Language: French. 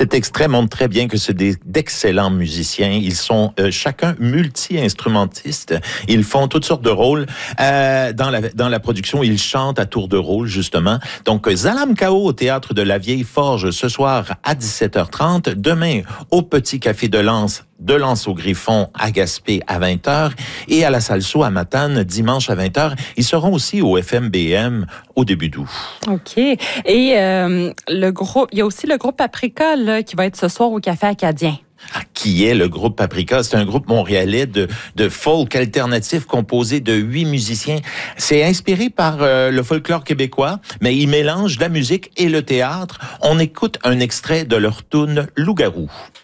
Cet extrait montre très bien que c'est d'excellents musiciens. Ils sont chacun multi-instrumentistes. Ils font toutes sortes de rôles dans la production. Ils chantent à tour de rôle, justement. Donc, Zalam Kao au Théâtre de la Vieille Forge ce soir à 17h30. Demain, au Petit Café de Lens au Griffon à Gaspé à 20h et à la Salso à Matane dimanche à 20h. Ils seront aussi au FMBM au début d'août. OK. Et le groupe, il y a aussi le groupe Paprika là, qui va être ce soir au Café Acadien. Qui est le groupe Paprika? C'est un groupe montréalais de folk alternatif composé de 8 musiciens. C'est inspiré par le folklore québécois, mais ils mélangent la musique et le théâtre. On écoute un extrait de leur tune Loup-garou.